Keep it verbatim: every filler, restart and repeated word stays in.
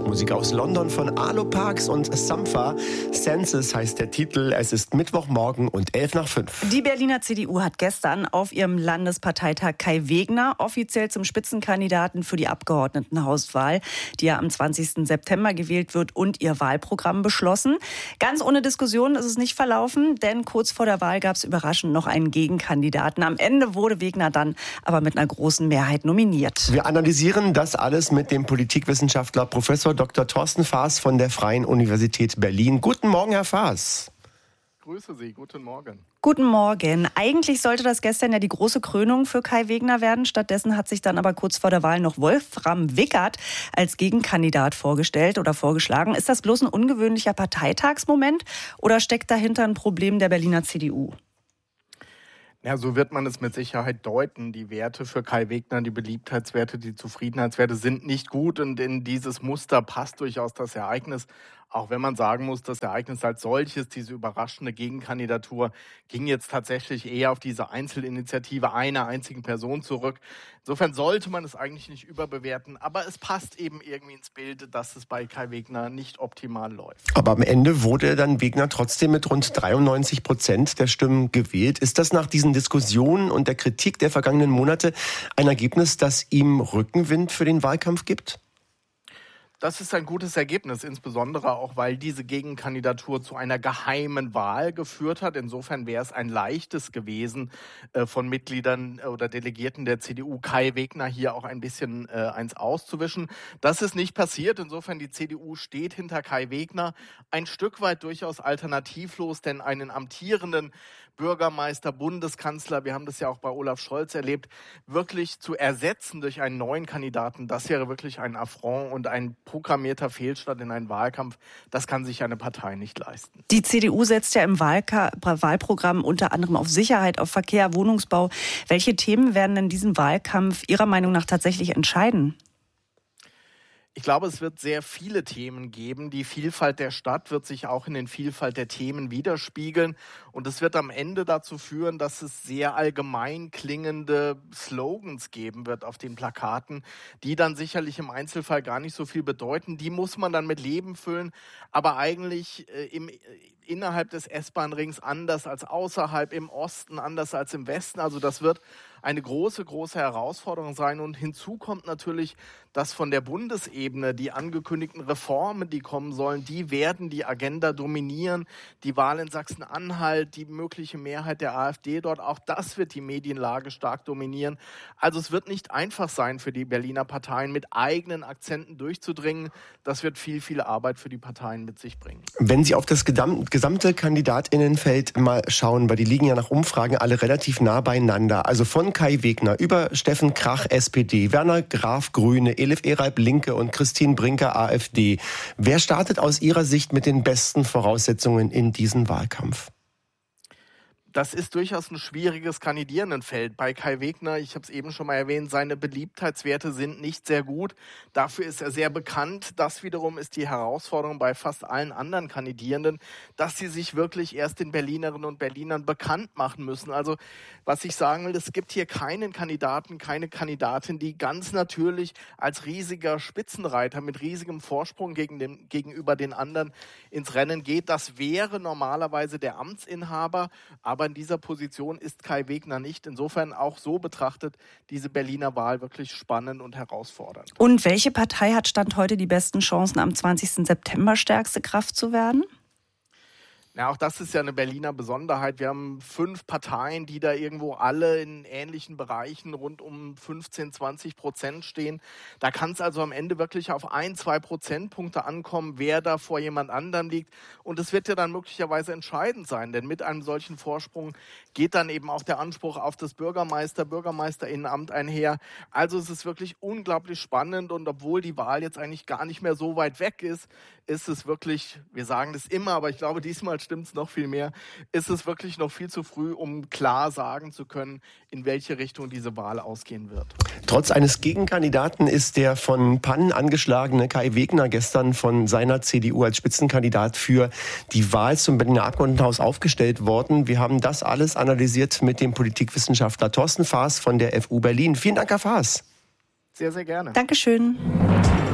Musik aus London von Arlo Parks und Sampha. Senses heißt der Titel. Es ist Mittwochmorgen und elf nach fünf. Die Berliner C D U hat gestern auf ihrem Landesparteitag Kai Wegner offiziell zum Spitzenkandidaten für die Abgeordnetenhauswahl, die ja am zwanzigsten September gewählt wird, und ihr Wahlprogramm beschlossen. Ganz ohne Diskussion ist es nicht verlaufen, denn kurz vor der Wahl gab es überraschend noch einen Gegenkandidaten. Am Ende wurde Wegner dann aber mit einer großen Mehrheit nominiert. Wir analysieren das alles mit dem Politikwissenschaftler Professor Doktor Thorsten Faas von der Freien Universität Berlin. Guten Morgen, Herr Faas. Grüße Sie, guten Morgen. Guten Morgen. Eigentlich sollte das gestern ja die große Krönung für Kai Wegner werden. Stattdessen hat sich dann aber kurz vor der Wahl noch Wolfram Wickert als Gegenkandidat vorgestellt oder vorgeschlagen. Ist das bloß ein ungewöhnlicher Parteitagsmoment oder steckt dahinter ein Problem der Berliner C D U? Ja, so wird man es mit Sicherheit deuten. Die Werte für Kai Wegner, die Beliebtheitswerte, die Zufriedenheitswerte sind nicht gut, und in dieses Muster passt durchaus das Ereignis. Auch wenn man sagen muss, das Ereignis als solches, diese überraschende Gegenkandidatur, ging jetzt tatsächlich eher auf diese Einzelinitiative einer einzigen Person zurück. Insofern sollte man es eigentlich nicht überbewerten, aber es passt eben irgendwie ins Bild, dass es bei Kai Wegner nicht optimal läuft. Aber am Ende wurde dann Wegner trotzdem mit rund dreiundneunzig Prozent der Stimmen gewählt. Ist das nach diesen Diskussionen und der Kritik der vergangenen Monate ein Ergebnis, das ihm Rückenwind für den Wahlkampf gibt? Das ist ein gutes Ergebnis, insbesondere auch, weil diese Gegenkandidatur zu einer geheimen Wahl geführt hat. Insofern wäre es ein leichtes gewesen, äh, von Mitgliedern oder Delegierten der C D U Kai Wegner hier auch ein bisschen äh, eins auszuwischen. Das ist nicht passiert. Insofern die C D U steht hinter Kai Wegner. Ein Stück weit durchaus alternativlos, denn einen amtierenden Bürgermeister, Bundeskanzler, wir haben das ja auch bei Olaf Scholz erlebt, wirklich zu ersetzen durch einen neuen Kandidaten, das wäre wirklich ein Affront und ein programmierter Fehlstart in einen Wahlkampf. Das kann sich eine Partei nicht leisten. Die C D U setzt ja im Wahlka- Wahlprogramm unter anderem auf Sicherheit, auf Verkehr, Wohnungsbau. Welche Themen werden in diesem Wahlkampf Ihrer Meinung nach tatsächlich entscheiden? Ich glaube, es wird sehr viele Themen geben. Die Vielfalt der Stadt wird sich auch in den Vielfalt der Themen widerspiegeln. Und es wird am Ende dazu führen, dass es sehr allgemein klingende Slogans geben wird auf den Plakaten, die dann sicherlich im Einzelfall gar nicht so viel bedeuten. Die muss man dann mit Leben füllen. Aber eigentlich äh, im, äh, innerhalb des S-Bahn-Rings anders als außerhalb, im Osten anders als im Westen. Also das wird eine große, große Herausforderung sein. Und hinzu kommt natürlich, dass von der Bundesebene die angekündigten Reformen, die kommen sollen, die werden die Agenda dominieren. Die Wahl in Sachsen-Anhalt, die mögliche Mehrheit der AfD dort, auch das wird die Medienlage stark dominieren. Also es wird nicht einfach sein für die Berliner Parteien, mit eigenen Akzenten durchzudringen. Das wird viel, viel Arbeit für die Parteien mit sich bringen. Wenn Sie auf das gesamte KandidatInnenfeld mal schauen, weil die liegen ja nach Umfragen alle relativ nah beieinander, also von Kai Wegner über Steffen Krach, S P D, Werner Graf, Grüne, Elif Ereib, Linke und Christine Brinker, AfD. Wer startet aus Ihrer Sicht mit den besten Voraussetzungen in diesen Wahlkampf? Das ist durchaus ein schwieriges Kandidierendenfeld. Bei Kai Wegner, ich habe es eben schon mal erwähnt, seine Beliebtheitswerte sind nicht sehr gut. Dafür ist er sehr bekannt. Das wiederum ist die Herausforderung bei fast allen anderen Kandidierenden, dass sie sich wirklich erst den Berlinerinnen und Berlinern bekannt machen müssen. Also was ich sagen will, es gibt hier keinen Kandidaten, keine Kandidatin, die ganz natürlich als riesiger Spitzenreiter mit riesigem Vorsprung gegen den, gegenüber den anderen ins Rennen geht. Das wäre normalerweise der Amtsinhaber, aber Aber in dieser Position ist Kai Wegner nicht. Insofern auch so betrachtet diese Berliner Wahl wirklich spannend und herausfordernd. Und welche Partei hat Stand heute die besten Chancen, am zwanzigsten September stärkste Kraft zu werden? Ja, auch das ist ja eine Berliner Besonderheit. Wir haben fünf Parteien, die da irgendwo alle in ähnlichen Bereichen rund um fünfzehn, zwanzig Prozent stehen. Da kann es also am Ende wirklich auf ein, zwei Prozentpunkte ankommen, wer da vor jemand anderem liegt. Und es wird ja dann möglicherweise entscheidend sein, denn mit einem solchen Vorsprung geht dann eben auch der Anspruch auf das Bürgermeister-, Bürgermeisterinnenamt einher. Also es ist wirklich unglaublich spannend, und obwohl die Wahl jetzt eigentlich gar nicht mehr so weit weg ist, ist es wirklich, wir sagen das immer, aber ich glaube, diesmal stimmt es noch viel mehr, ist es wirklich noch viel zu früh, um klar sagen zu können, in welche Richtung diese Wahl ausgehen wird. Trotz eines Gegenkandidaten ist der von Pannen angeschlagene Kai Wegner gestern von seiner C D U als Spitzenkandidat für die Wahl zum Berliner Abgeordnetenhaus aufgestellt worden. Wir haben das alles analysiert mit dem Politikwissenschaftler Thorsten Faas von der F U Berlin. Vielen Dank, Herr Faas. Sehr, sehr gerne. Dankeschön.